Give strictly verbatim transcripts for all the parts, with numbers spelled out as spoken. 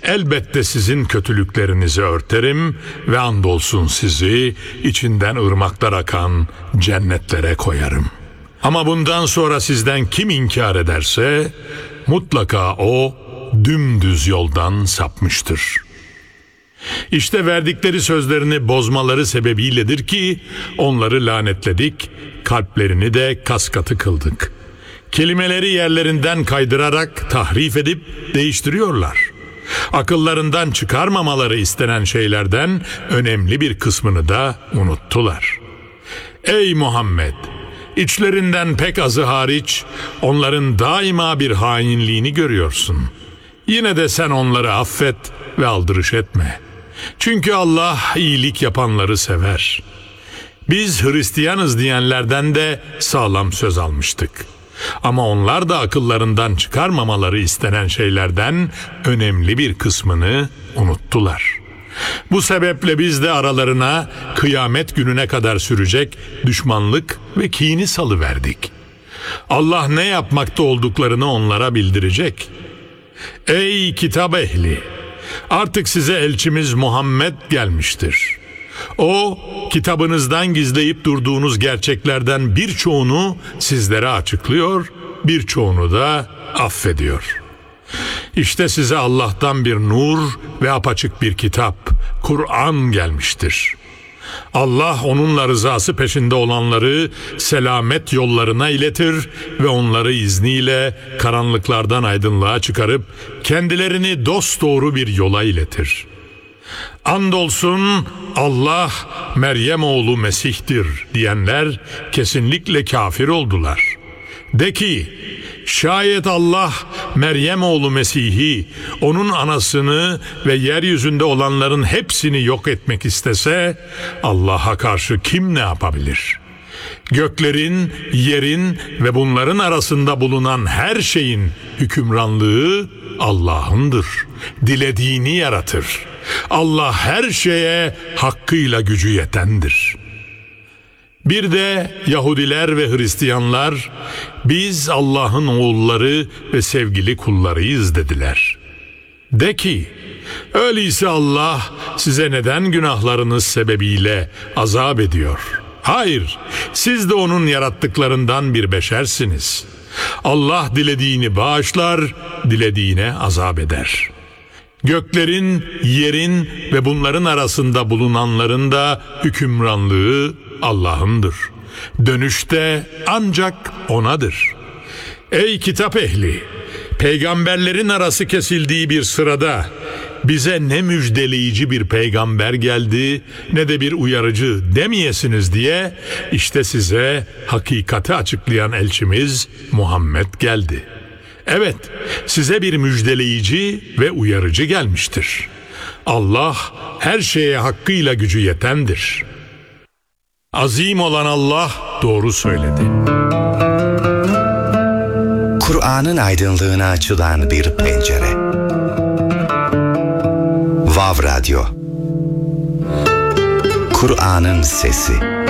Elbette sizin kötülüklerinizi örterim ve andolsun sizi içinden ırmaklar akan cennetlere koyarım. Ama bundan sonra sizden kim inkar ederse mutlaka o dümdüz yoldan sapmıştır. İşte verdikleri sözlerini bozmaları sebebiyledir ki onları lanetledik, kalplerini de kaskatı kıldık. Kelimeleri yerlerinden kaydırarak tahrif edip değiştiriyorlar. Akıllarından çıkarmamaları istenen şeylerden önemli bir kısmını da unuttular. Ey Muhammed! İçlerinden pek azı hariç onların daima bir hainliğini görüyorsun. Yine de sen onları affet ve aldırış etme. Çünkü Allah iyilik yapanları sever. Biz Hristiyanız diyenlerden de sağlam söz almıştık. Ama onlar da akıllarından çıkarmamaları istenen şeylerden önemli bir kısmını unuttular. Bu sebeple biz de aralarına kıyamet gününe kadar sürecek düşmanlık ve kini salıverdik. Allah ne yapmakta olduklarını onlara bildirecek. Ey kitap ehli! Artık size elçimiz Muhammed gelmiştir. O, kitabınızdan gizleyip durduğunuz gerçeklerden birçoğunu sizlere açıklıyor, birçoğunu da affediyor. İşte size Allah'tan bir nur ve apaçık bir kitap, Kur'an gelmiştir. Allah onunla rızası peşinde olanları selamet yollarına iletir ve onları izniyle karanlıklardan aydınlığa çıkarıp kendilerini dosdoğru bir yola iletir. Andolsun Allah Meryem oğlu Mesih'tir diyenler kesinlikle kafir oldular. De ki, şayet Allah Meryem oğlu Mesih'i, onun anasını ve yeryüzünde olanların hepsini yok etmek istese, Allah'a karşı kim ne yapabilir? Göklerin, yerin ve bunların arasında bulunan her şeyin hükümranlığı Allah'ındır. Dilediğini yaratır. Allah her şeye hakkıyla gücü yetendir. Bir de Yahudiler ve Hristiyanlar, biz Allah'ın oğulları ve sevgili kullarıyız dediler. De ki, öyleyse Allah size neden günahlarınız sebebiyle azap ediyor? Hayır, siz de onun yarattıklarından bir beşersiniz. Allah dilediğini bağışlar, dilediğine azap eder. Göklerin, yerin ve bunların arasında bulunanların da hükümranlığı Allah'ındır. Dönüşte ancak O'nadır. Ey kitap ehli! Peygamberlerin arası kesildiği bir sırada bize ne müjdeleyici bir peygamber geldi ne de bir uyarıcı demeyesiniz diye işte size hakikati açıklayan elçimiz Muhammed geldi. Evet, size bir müjdeleyici ve uyarıcı gelmiştir. Allah her şeye hakkıyla gücü yetendir. Azim olan Allah doğru söyledi. Kur'an'ın aydınlığına açılan bir pencere. Vav Radyo. Kur'an'ın sesi.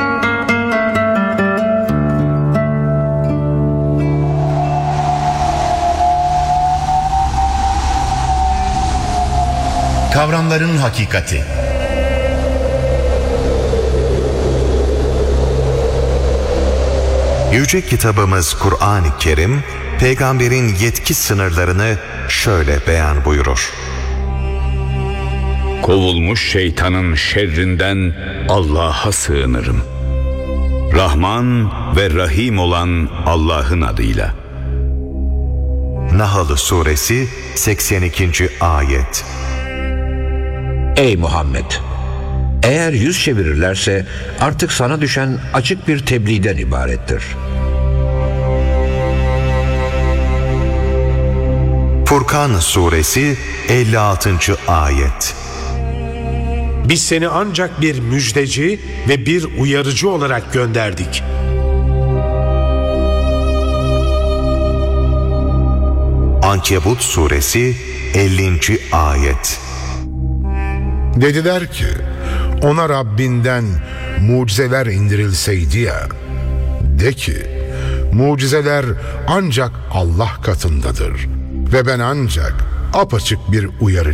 Kavramların hakikati. Yüce kitabımız Kur'an-ı Kerim, peygamberin yetki sınırlarını şöyle beyan buyurur. Kovulmuş şeytanın şerrinden Allah'a sığınırım. Rahman ve Rahim olan Allah'ın adıyla. Nahl Suresi seksen ikinci ayet. Ey Muhammed! Eğer yüz çevirirlerse artık sana düşen açık bir tebliğden ibarettir. Furkan Suresi elli altıncı ayet. Biz seni ancak bir müjdeci ve bir uyarıcı olarak gönderdik. Ankebut Suresi ellinci ayet. Dediler ki, ona Rabbinden mucizeler indirilseydi ya. De ki, mucizeler ancak Allah katındadır ve ben ancak apaçık bir uyarıcı